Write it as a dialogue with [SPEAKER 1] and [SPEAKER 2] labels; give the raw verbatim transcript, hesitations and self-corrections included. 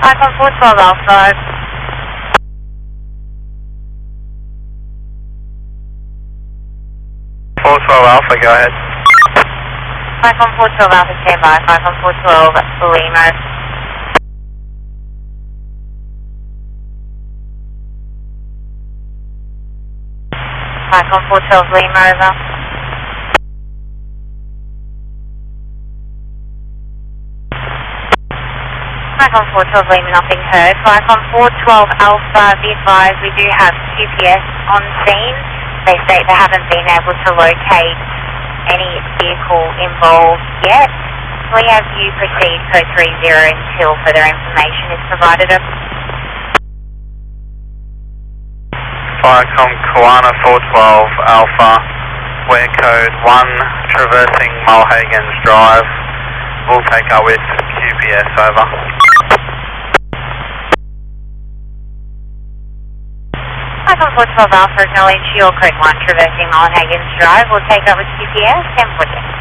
[SPEAKER 1] Icon four twelve Alpha.
[SPEAKER 2] four twelve Alpha, go ahead.
[SPEAKER 1] Icon four twelve Alpha, stand by. Icon four twelve Lima. Icon four twelve Lima, over. Icon four twelve Lima, nothing heard. For Icon four twelve Alpha, be advised we do have Q P S on scene. They state they haven't been able to locate any vehicle involved yet. We have you proceed code three zero until further information is provided.
[SPEAKER 2] Viacom Kiwana four twelve Alpha, we're code one, traversing Mulhagen's Drive. We'll take up with Q P S, over.
[SPEAKER 1] Icon four twelve Alpha, acknowledge your code one, traversing Mulhagen's Drive. We'll take up with Q P S, ten fourteen.